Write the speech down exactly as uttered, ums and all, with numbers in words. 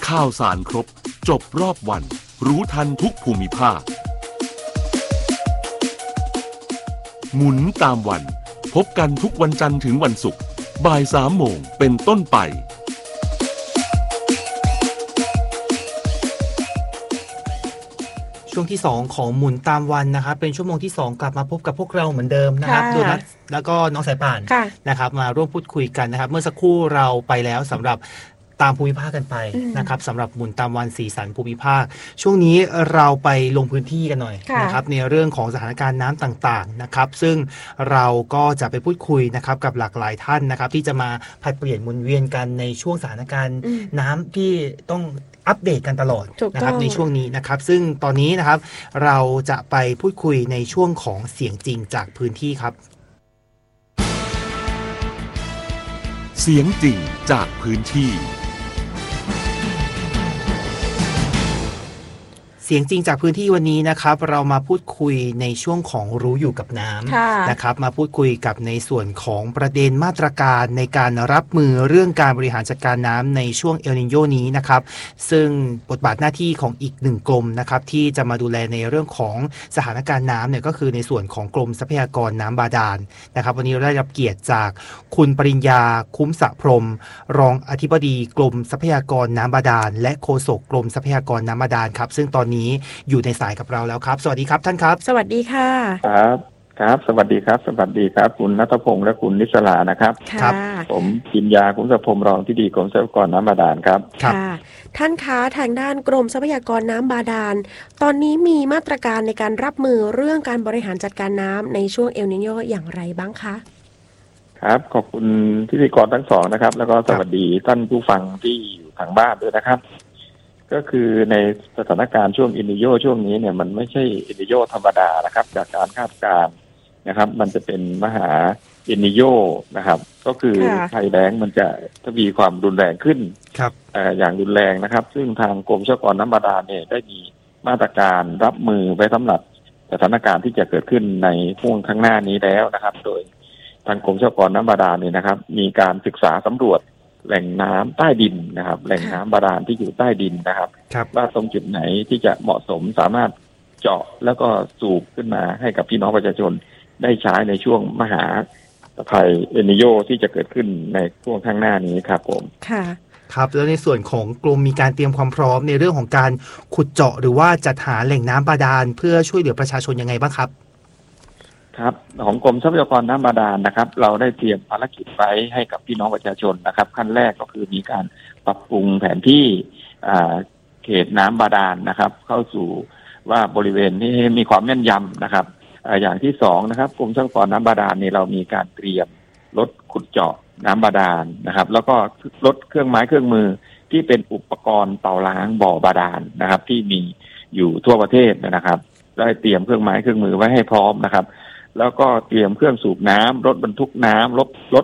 ข่าวสารครบจบรอบวันรู้ทันทุกภูมิภาคหมุนตามวันพบกันทุกวันจันทร์ถึงวันศุกร์บ่ายสามโมงเป็นต้นไปช่วงที่สองของหมุนตามวันนะครับเป็นชั่วโมงที่สองกลับมาพบกับพวกเราเหมือนเดิมนะครับโดนัทแล้วก็น้องสายป่านนะครับมาร่วมพูดคุยกันนะครับเมื่อสักครู่เราไปแล้วสำหรับตามภูมิภาคกันไปนะครับสำหรับหมุนตามวันสีสันภูมิภาคช่วงนี้เราไปลงพื้นที่กันหน่อยนะครับในเรื่องของสถานการณ์น้ำต่างๆนะครับซึ่งเราก็จะไปพูดคุยนะครับกับหลากหลายท่านนะครับที่จะมาผลัดเปลี่ยนหมุนเวียนกันในช่วงสถานการณ์น้ำที่ต้องอัปเดตกันตลอดนะครับในช่วงนี้นะครับซึ่งตอนนี้นะครับเราจะไปพูดคุยในช่วงของเสียงจริงจากพื้นที่ครับเสียงจริงจากพื้นที่เสียงจริงจากพื้นที่วันนี้นะครับเรามาพูดคุยในช่วงของรู้อยู่กับน้ำนะครับมาพูดคุยกับในส่วนของประเด็นมาตรการในการรับมือเรื่องการบริหารจัดการน้ำในช่วงเอลนิโญนี้นะครับซึ่งบทบาทหน้าที่ของอีกหนึ่งกรมนะครับที่จะมาดูแลในเรื่องของสถานการณ์น้ำเนี่ยก็คือในส่วนของกรมทรัพยากรน้ำบาดาลนะครับวันนี้เราได้รับเกียรติจากคุณปริญญาคุ้มสะพรหมรองอธิบดีกรมทรัพยากรน้ำบาดาลและโฆษกกรมทรัพยากรน้ำบาดาลครับซึ่งตอนนี้อยู่ในสายกับเราแล้วครับสวัสดีครับท่านครับสวัสดีค่ะครับครับสวัสดีครับสวัสดีครับคุณณัฐพงษ์และคุณนิศรานะครับครับผมปริญญาคุ้มสะพรหมรองอธิบดีกรมทรัพยากรน้ำบาดาลครับค่ะท่านคะทางด้านกรมทรัพยากรน้ำบาดาลตอนนี้มีมาตรการในการรับมือเรื่องการบริหารจัดการน้ำในช่วงเอลนิโญอย่างไรบ้างคะครับขอบคุณพิธีกรทั้งสองนะครับแล้วก็สวัสดีท่านผู้ฟังที่อยู่ทางบ้านด้วยนะครับก็คือในสถานการณ์ช่วงเอลนิโญช่วงนี้เนี่ยมันไม่ใช่เอลนิโญธรรมดานะครับจากการคาดการณ์นะครับมันจะเป็นมหาเอลนิโญนะครับก็คือภัยแล้งมันจะทวีความรุนแรงขึ้นครับเอ่ออย่างรุนแรงนะครับซึ่งทางกรมทรัพยากรน้ำบาดาลเนี่ยได้มีมาตรการรับมือไว้สำหรับสถานการณ์ที่จะเกิดขึ้นในช่วงข้างหน้านี้แล้วนะครับโดยทางกรมทรัพยากรน้ำบาดาลเนี่ยนะครับมีการศึกษาสำรวจแหล่งน้ำใต้ดินนะครับแหล่งน้ำบาดาลที่อยู่ใต้ดินนะครับว่าตรงจุดไหนที่จะเหมาะสมสามารถเจาะแล้วก็สูบขึ้นมาให้กับพี่น้องประชาชนได้ใช้ในช่วงมหาภัยเอลนิโญที่จะเกิดขึ้นในช่วงข้างหน้านี้ครับผมค่ะครับแล้วในส่วนของกรมมีการเตรียมความพร้อมในเรื่องของการขุดเจาะหรือว่าจัดหาแหล่งน้ำบาดาลเพื่อช่วยเหลือประชาชนยังไงบ้างครับครับของกรมทรัพยากรน้ำบาดาลนะครับเราได้เตรียมภารกิจไว้ให้กับพี่น้องประชาชนนะครับขั้นแรกก็คือมีการปรับปรุงแผนที่เขตน้ำบาดาลนะครับเข้าสู่ว่าบริเวณนี้มีความแม่นยำนะครับอย่างที่สองนะครับกรมทรัพยากรน้ำบาดาลนี่เรามีการเตรียมรถขุดเจาะน้ำบาดาลนะครับแล้วก็รถเครื่องไม้เครื่องมือที่เป็นอุปกรณ์เป่าล้างบ่อบาดาลนะครับที่มีอยู่ทั่วประเทศนะครับได้เตรียมเครื่องไม้เครื่องมือไว้ให้พร้อมนะครับแล้วก็เตรียมเครื่องสูบน้ำรถบรรทุกน้ำรถรถ